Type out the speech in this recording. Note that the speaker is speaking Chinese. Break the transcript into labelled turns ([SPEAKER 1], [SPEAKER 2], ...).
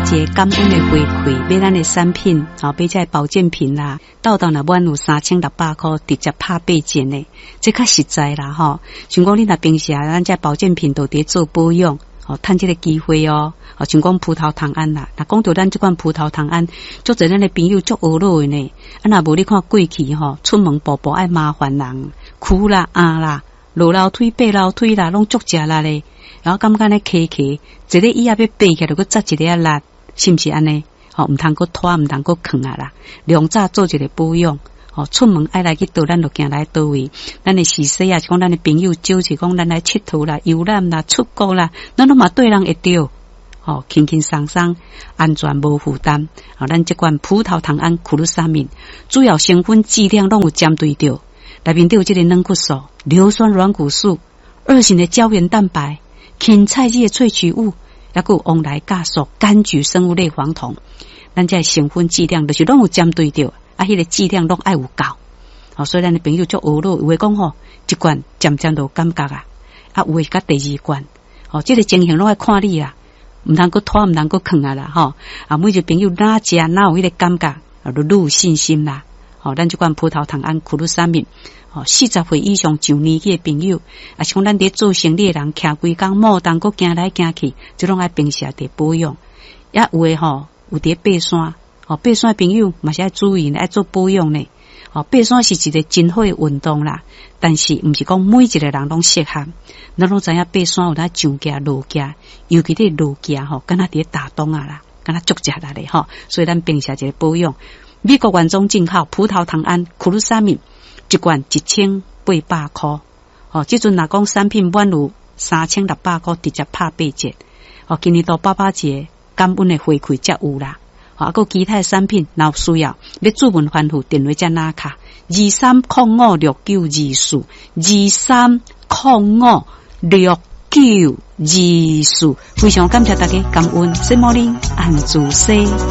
[SPEAKER 1] 节感恩的回馈，买咱的产品，买这保健品啦，到若满有3600块，直接拍8折呢，这较实在啦吼。像讲你若平时咱这保健品都伫做保养，趁这个机会哦。像讲葡萄糖胺啦，若讲到咱这款葡萄糖胺，足侪咱的朋友足懊恼的呢。若无你看过去出门步步爱麻烦人，苦啦、啦、落楼梯、爬楼梯啦，拢足食力咧。然后感觉咧咳咳，一个椅仔要爬起来，就搁扎一个力，是毋是安尼？毋通搁拖，毋通搁囥啊啦。量早做一个保养，出门爱来去倒，咱就行来倒位。咱的是说啊，是讲咱的朋友招是讲咱来佚佗啦、游览啦、出国啦，咱拢嘛对人会着。轻轻松松，安全无负担。咱这款葡萄糖胺苦鲁沙敏，主要成分剂量拢有针对着，内面都有这个软骨素、硫酸软骨素、2型的胶原蛋白、芹菜叶萃取物，还有旺来酵素、柑橘生物类黄酮。咱这成分剂量就是拢有针对着，迄个剂量拢爱有够。所以咱的朋友足懊恼，有诶讲一罐渐渐就感觉有诶甲第2罐，这个情形拢爱看你啦。毋通搁拖，毋通搁囥啊啦，每一个朋友哪食哪有迄个感觉，就愈有信心啦。咱这款葡萄糖胺苦鲁沙敏，40岁以上上年纪的朋友，是讲咱伫做生意的人，徛规工莫当搁行来行去，即拢爱平时伫保养。也有诶有伫爬山，爬山的朋友嘛是爱注意爱做保养呢。爬山是一个真好的运动啦，但是毋是讲每一个人拢适合。咱拢知影爬山有上架落架，尤其伫落架敢若伫打洞啊啦，敢若足食力咧所以咱平时一个保养。美国原装进口葡萄糖胺苦鲁沙敏，一罐1800块。即阵若讲产品满有3600块，直接拍8折。今年到88节感恩的回馈才有啦。还有其他的产品，若有需要注文吩咐电话才拿卡23056924，23056924。非常感谢大家，感恩，圣莫林安主西。